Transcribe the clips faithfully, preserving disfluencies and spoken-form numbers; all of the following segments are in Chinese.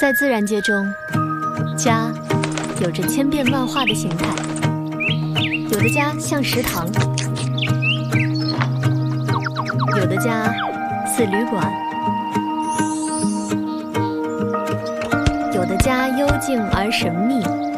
在自然界中，家有着千变万化的形态，有的家像食堂，有的家似旅馆，有的家幽静而神秘，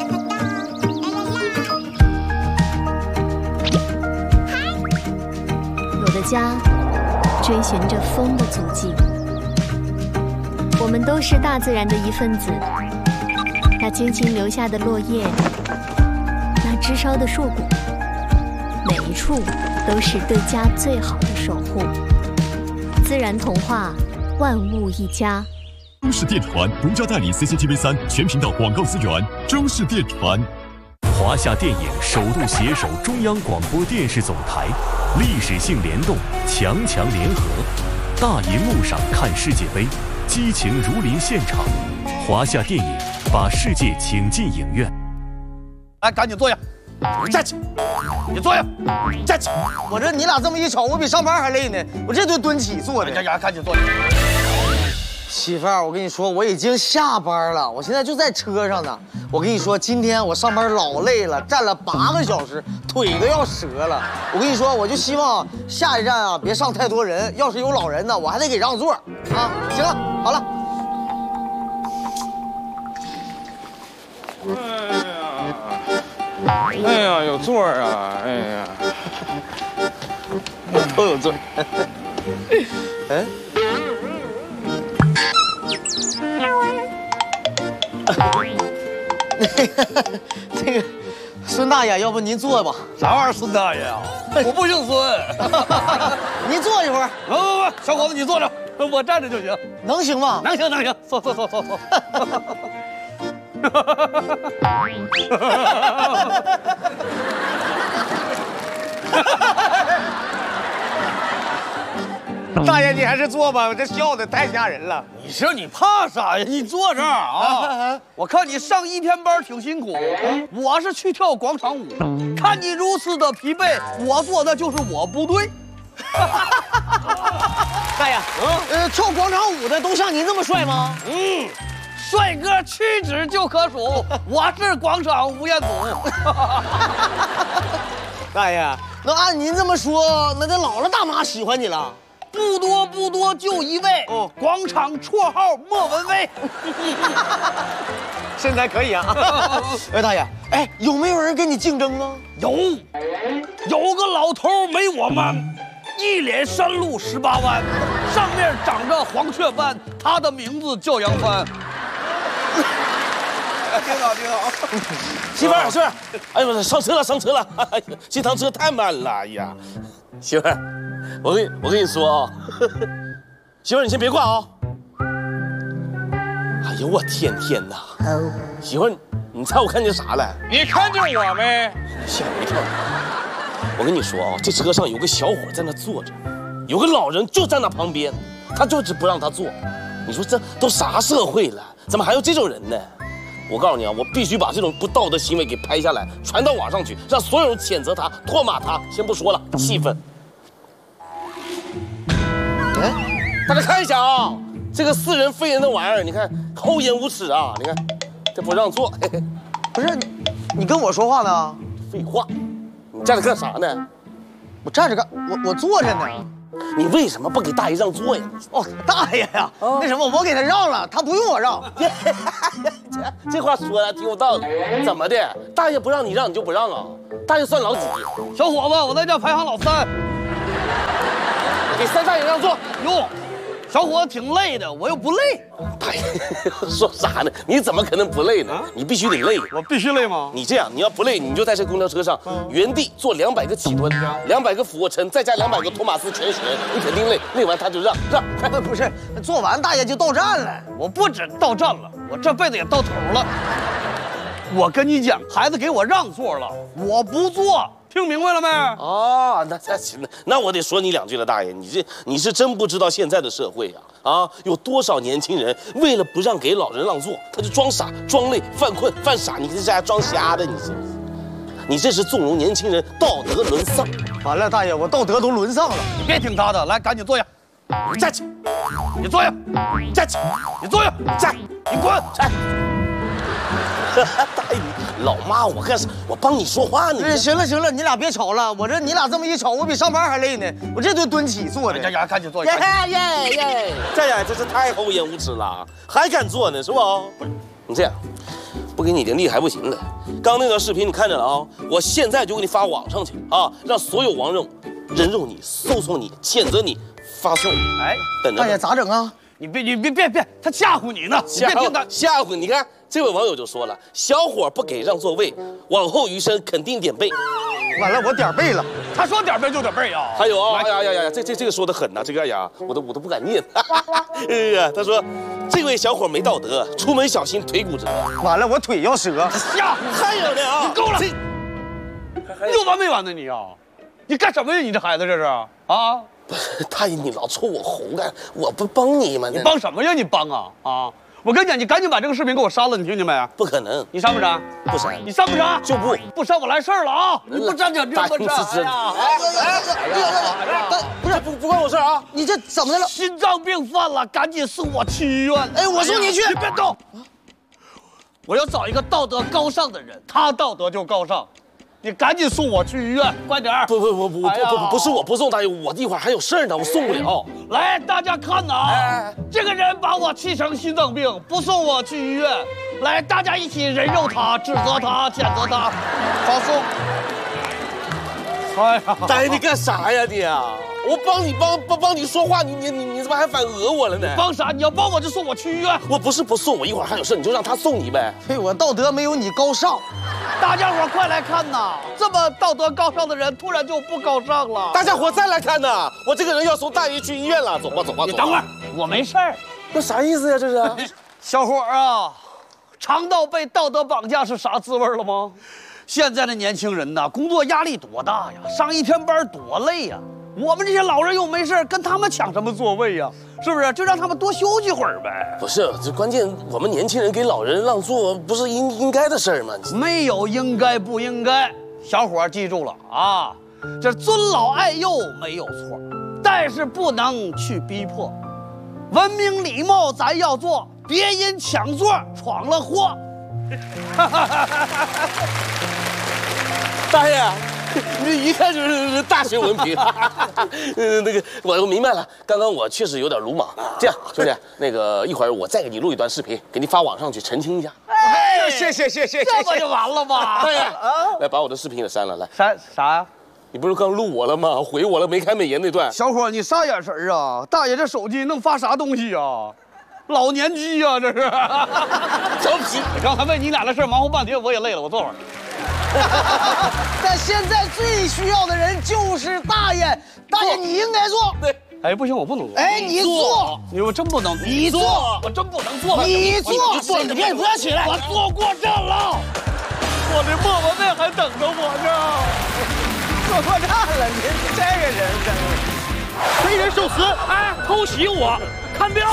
有的家追寻着风的足迹。我们都是大自然的一份子，那精心留下的落叶，那枝梢的硕果，每一处都是对家最好的守护。自然童话，万物一家。 中视电传独家代理 C C T V 三全频道广告资源。中视电传。华夏电影首度携手中央广播电视总台，历史性联动，强强联合，大银幕上看世界杯。激情如临现场，华夏电影把世界请进影院。 来，赶紧坐下，站起，你坐下，站起。 我这你俩这么一瞅，我比上班还累呢。我这都蹲起坐的。 呀呀，赶紧坐下。 媳妇儿，我跟你说，我已经下班了，我现在就在车上呢。我跟你说，今天我上班老累了，站了八个小时，腿都要折了。我跟你说，我就希望下一站啊别上太多人，要是有老人呢，我还得给让座啊。行了，好了。 哎呀，哎呀，有座啊！哎呀， 都有座。哎。那个，这个，孙大爷，要不您坐吧？ 啥玩意儿，孙大爷啊？我不姓孙。 您坐一会儿。 不不不，小伙子，你坐着，我站着就行。 能行吗？ 能行能行，坐坐坐坐坐。 大爷，你还是坐吧，我这笑的太吓人了。 你说你怕啥呀？你坐这儿啊！我看你上一天班挺辛苦，我是去跳广场舞，看你如此的疲惫，我做的就是我不对。 大爷，呃，跳广场舞的都像您这么帅吗？ 嗯，帅哥屈指就可数，我是广场吴彦祖。 大爷，那按您这么说，那这姥姥大妈喜欢你了？ 不多不多，就一位。哦，广场绰号莫文蔚。 身材可以啊。哎，大爷，哎，有没有人跟你竞争啊？ 有，有个老头没我 man， 一脸山路十八弯，上面长着黄雀斑，他的名字叫杨帆。 挺好，挺好。 媳妇儿，媳妇儿，哎呦，上车了，上车了！哎呀，这趟车太慢了，哎呀，媳妇儿，我跟我跟你说啊，媳妇儿，你先别挂啊。哎呦，我天天哪！媳妇儿，你猜我看见啥了？ 你看见我没？ 吓我一跳！我跟你说啊，这车上有个小伙在那坐着，有个老人就在那旁边，他就是不让他坐。你说这都啥社会了，怎么还有这种人呢？我告诉你啊，我必须把这种不道德行为给拍下来，传到网上去，让所有人谴责他、唾骂他。先不说了，气愤。哎，大家看一下啊，这个私人非人的玩意儿，你看厚颜无耻啊！你看，这不让坐。嘿嘿不是，你跟我说话呢？ 废话，你站着干啥呢？ 我站着干，我我坐着呢。 你为什么不给大爷让座呀？ 哦，大爷呀，哦、那什么，我给他让了，他不用我让。 这, 这话说的挺有道理。怎么的？大爷不让你让，你就不让啊？大爷算老几？ 小伙子，我在这排行老三。 给三大爷让座。 哟，小伙子挺累的，我又不累。 大爷说啥呢？你怎么可能不累呢？啊、你必须得累。 我必须累吗？ 你这样，你要不累，你就在这公交车上、嗯、原地做两百个起蹲，两百个俯卧撑，再加两百个托马斯全旋，你肯定累。累完他就让让。 不不是，做完大爷就到站了。 我不止到站了，我这辈子也到头了。我跟你讲，孩子给我让座了，我不坐。听明白了没？ 哦，那那行了，那我得说你两句了，大爷，你这你是真不知道现在的社会呀！啊，有多少年轻人为了不让给老人让座，他就装傻、装累、犯困、犯傻，你这还装瞎的，你是不是？你这是纵容年轻人道德沦丧。 完了，大爷，我道德都沦丧了。 你别听他的，来，赶紧坐下。 你站起， 你坐下， 站起， 你坐下， 站， 你滚！ 站。大爷，你老骂我干啥？我帮你说话呢。 哎，行了行了，你俩别吵了。我这你俩这么一吵，我比上班还累呢。我这都蹲起坐的。 呀呀，赶紧坐耶下。 耶耶！这呀，真是太厚颜无耻了，还敢做呢，是不？不是，你这样，不给你点厉还不行了。刚那段视频你看着了啊，我现在就给你发网上去啊，让所有网友人肉你、搜索你、谴责你、发送你。哎，等着。 大爷咋整啊？ 你别你别别别，他吓唬你呢，你别听他吓唬。你看这位网友就说了，小伙不给让座位，往后余生肯定点背。 完了，我点背了。 他说点背就点背啊。 还有啊，哎呀呀呀，这这这个说的狠呐，这个哎呀，我都我都不敢念。哎呀，他说这位小伙没道德，出门小心腿骨折。 完了，我腿要折。 吓唬还有呢啊， 你够了，你有完没完呢你啊？你干什么呀？你这孩子这是啊？ 大爷，你老戳我喉干，我不帮你吗？ 你帮什么呀？你帮啊啊！我跟你讲，你赶紧把这个视频给我删了，你听见没？ 不可能， 你删不删？ 不删。 你删不删？ 就不不删，我来事儿了啊！你不删就这么删。哎呀， 不是不不关我事啊！你这怎么的了？ 心脏病犯了，赶紧送我去医院。 哎，我送你去。 你别动！我要找一个道德高尚的人，他道德就高尚。你赶紧送我去医院，快点！ 不不不不不不不是我不送大爷，我一会儿还有事儿呢，我送不了。 来，大家看呐啊！这个人把我气成心脏病，不送我去医院。来，大家一起人肉他，指责他，谴责他，发送。哎呀， 大爷你干啥呀你啊？我帮你帮帮帮你说话，你你你你怎么还反讹我了呢？ 帮啥？你要帮我就送我去医院。 我不是不送，我一会儿还有事，你就让他送你呗。 嘿，我道德没有你高尚。 大家伙快来看呐！这么道德高尚的人，突然就不高尚了。 大家伙再来看呐！我这个人要送大爷去医院了，走吧走吧。 你等会儿，我没事儿。 那啥意思呀？这是， 小伙啊，尝到被道德绑架是啥滋味了吗？现在的年轻人呐，工作压力多大呀，上一天班多累呀。我们这些老人又没事，跟他们抢什么座位呀？是不是？就让他们多休息会儿呗。 不是，这关键我们年轻人给老人让座，不是应应该的事儿吗？ 没有应该不应该，小伙记住了啊，这尊老爱幼没有错，但是不能去逼迫。文明礼貌咱要做，别因抢座闯了祸。 大爷，你一看就是大学文凭。嗯，那个我我明白了，刚刚我确实有点鲁莽。这样，兄弟，那个一会儿我再给你录一段视频，给你发网上去澄清一下。 哎， 谢谢谢谢， 这不就完了吗？ 大爷，来把我的视频也删了，来。 删啥呀？ 你不是刚录我了吗？回我了，没开美颜那段。 小伙，你啥眼神啊？大爷这手机能发啥东西啊？老年机呀、啊，这是。 调皮！ 刚才为你俩的事忙活半天，我也累了，我坐会儿。 但现在最需要的人就是大爷，大爷你应该做。 对， 哎，不行，我不能做。 哎，你做， 你我真不能， 你做， 我真不能做。 你做， 你别不要起来，我坐过站了，我的莫文蔚还等着我呢。 坐过站了，您这个人真是。 黑人寿司，哎，偷袭我，看标。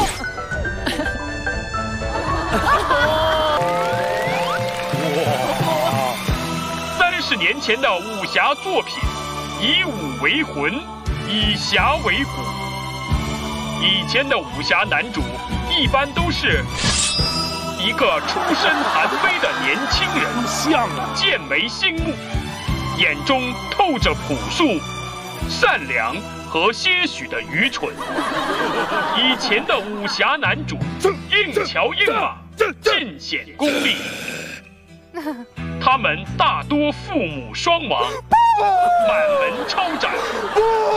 三十年前的武侠作品，以武为魂，以侠为骨。以前的武侠男主一般都是一个出身寒微的年轻人，像剑眉星目，眼中透着朴素、善良和些许的愚蠢。以前的武侠男主硬桥硬马，尽显功力。他们大多父母双亡，满门抄斩。